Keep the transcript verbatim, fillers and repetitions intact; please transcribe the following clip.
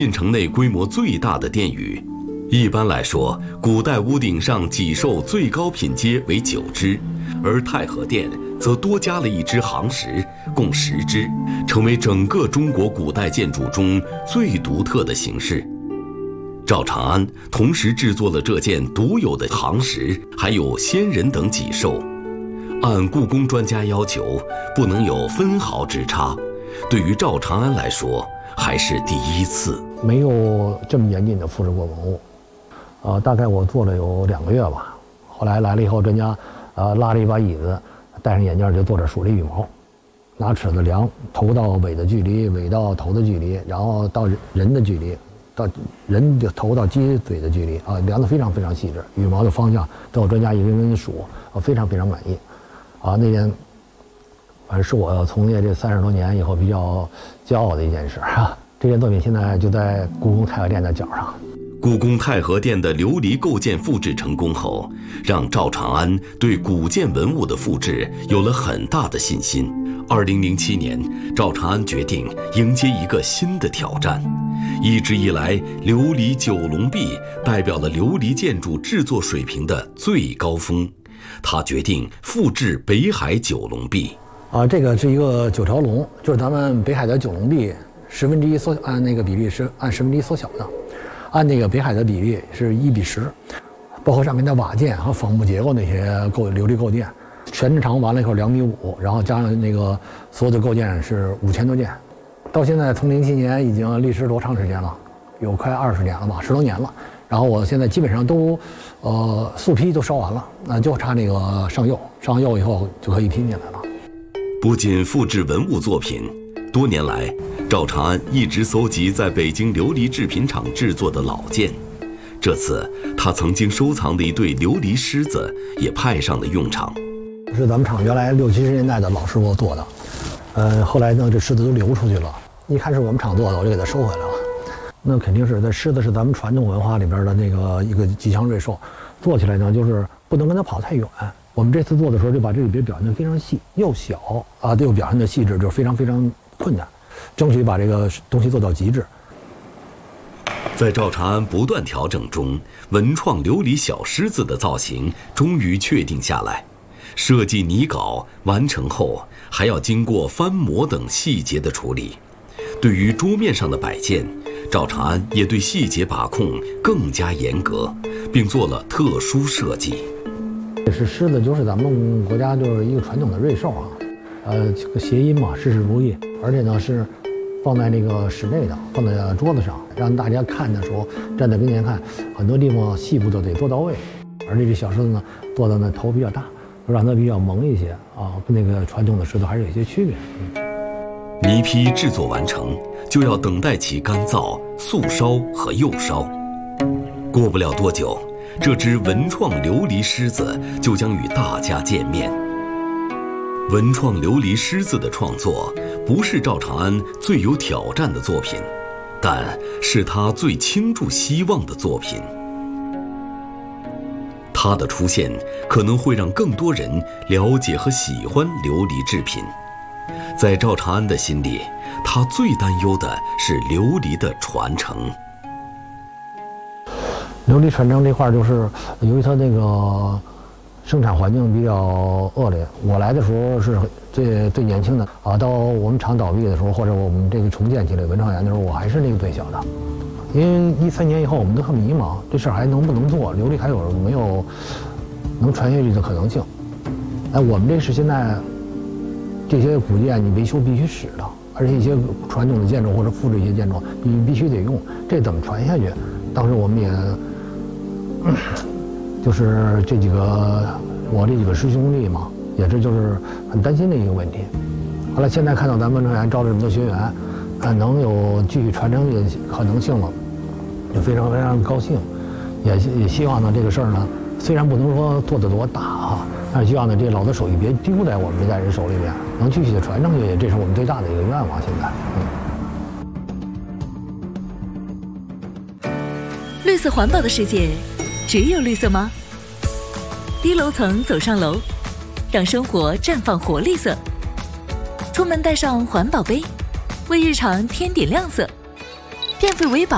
晋城内规模最大的殿宇。一般来说，古代屋顶上脊兽最高品阶为九只，而太和殿则多加了一只行石，共十只，成为整个中国古代建筑中最独特的形式。赵长安同时制作了这件独有的行石，还有仙人等脊兽。按故宫专家要求，不能有分毫之差。对于赵长安来说，还是第一次， 没有这么严谨的复制过文物。呃，大概我做了有两个月吧。后来来了以后，专家呃拉了一把椅子，戴上眼镜就坐这数这羽毛，拿尺子量头到尾的距离，尾到头的距离，然后到人的距离，到人的头到鸡嘴的距离啊，量得非常非常细致，羽毛的方向都有专家一个人数，啊，非常非常满意。啊，那件反正是我从业这三十多年以后比较骄傲的一件事啊。这件作品现在就在故宫太和殿的角上。 故宫太和殿的琉璃构件复制成功后，让赵长安对古建文物的复制有了很大的信心。二零零七年，赵长安决定迎接一个新的挑战。一直以来，琉璃九龙壁代表了琉璃建筑制作水平的最高峰。他决定复制北海九龙壁。 啊，这个是一个九条龙，就是咱们北海的九龙壁十分之一缩，按那个比例是按十分之一缩小的。按那个北海的比例是一比十，包括上面的瓦件和仿木结构那些构琉璃构件，全长完了以后两米五，然后加上那个所有的构件是五千多件，到现在从零七年已经历时多长时间了？有快二十年了吧，十多年了。然后我现在基本上都，呃，素坯都烧完了，那就差那个上釉，上釉以后就可以拼进来了。 不仅复制文物作品，多年来，赵长安一直搜集在北京琉璃制品厂制作的老件。这次，他曾经收藏的一对琉璃狮子也派上了用场。 是咱们厂原来六七十年代的老师傅做的，呃，后来呢，这狮子都流出去了。一看是我们厂做的，我就给它收回来了。那肯定是，这狮子是咱们传统文化里边的那个一个吉祥瑞兽，做起来呢就是不能跟它跑太远。我们这次做的时候就把这里边表现得非常细，又小啊，又表现的细致，就非常非常困难，争取把这个东西做到极致。 在赵长安不断调整中，文创琉璃小狮子的造型终于确定下来。设计拟稿完成后，还要经过翻模等细节的处理。对于桌面上的摆件，赵长安也对细节把控更加严格，并做了特殊设计。 这是狮子，就是咱们国家就是一个传统的瑞兽啊，呃，这个谐音嘛，事事如意。而且呢是放在那个室内的，放在桌子上，让大家看的时候站在跟前看，很多地方细部都得做到位。而且这小狮子呢，做的呢头比较大，让它比较萌一些啊，跟那个传统的狮子还是有一些区别。嗯泥坯制作完成，就要等待其干燥、速烧和釉烧。过不了多久，这只文创琉璃狮子就将与大家见面。文创琉璃狮子的创作不是赵长安最有挑战的作品，但是他最倾注希望的作品。它的出现可能会让更多人了解和喜欢琉璃制品。在赵长安的心里，他最担忧的是琉璃的传承。 琉璃传承这块就是由于它那个生产环境比较恶劣，我来的时候是最最年轻的啊，到我们厂倒闭的时候，或者我们这个重建起来文创园的时候，我还是那个最小的。因为一三年以后我们都很迷茫，这事儿还能不能做？琉璃还有没有能传下去的可能性？哎，我们这是现在这些古建你维修必须使的，而且一些传统的建筑或者复制一些建筑你必须得用，这怎么传下去？当时我们也、嗯、就是这几个我这几个师兄弟嘛，也是就是很担心的一个问题。后来现在看到咱们文创园招了这么多学员，啊，能有继续传承的可能性了，就非常非常高兴，也也希望呢这个事儿呢，虽然不能说做得多大啊，但是希望呢这老的手艺别丢在我们这代人手里面，能继续的传承下去，这是我们最大的一个愿望。现在， 嗯，绿色环保的世界，只有绿色吗？低楼层走上楼，让生活绽放活力色。出门带上环保杯，为日常添点亮色。变废为宝，